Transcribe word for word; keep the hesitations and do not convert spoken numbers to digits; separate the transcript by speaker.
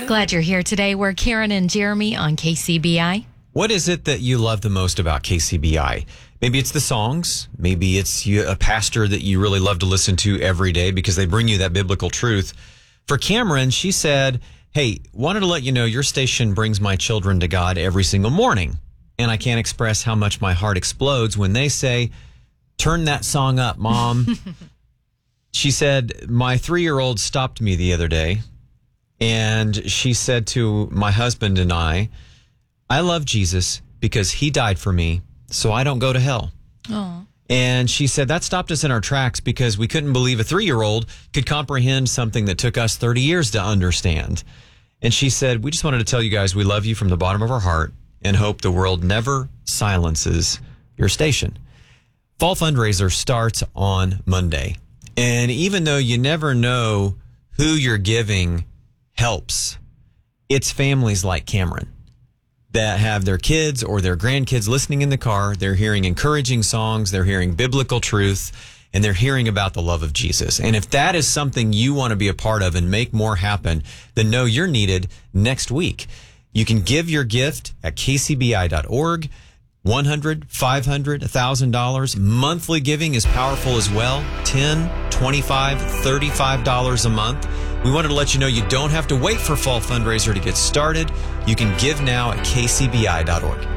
Speaker 1: Glad you're here today. We're Karen and Jeremy on K C B I.
Speaker 2: What is it that you love the most about K C B I? Maybe it's the songs. Maybe it's you, a pastor that you really love to listen to every day because they bring you that biblical truth. For Cameron, she said, hey, wanted to let you know your station brings my children to God every single morning. And I can't express how much my heart explodes when they say, turn that song up, Mom. She said, my three-year-old stopped me the other day. And she said to my husband and I, I love Jesus because he died for me, so I don't go to hell.
Speaker 1: Aww.
Speaker 2: And she said that stopped us in our tracks because we couldn't believe a three-year-old could comprehend something that took us thirty years to understand. And she said, we just wanted to tell you guys we love you from the bottom of our heart and hope the world never silences your station. Fall fundraiser starts on Monday. And even though you never know who you're giving helps, it's families like Cameron that have their kids or their grandkids listening in the car. They're hearing encouraging songs. They're hearing biblical truth, and they're hearing about the love of Jesus. And if that is something you want to be a part of and make more happen, then know you're needed next week. You can give your gift at k c b i dot org. one hundred, five hundred, one thousand dollars. Monthly giving is powerful as well. ten, twenty-five, thirty-five dollars a month. We wanted to let you know you don't have to wait for Fall Fundraiser to get started. You can give now at k c b i dot org.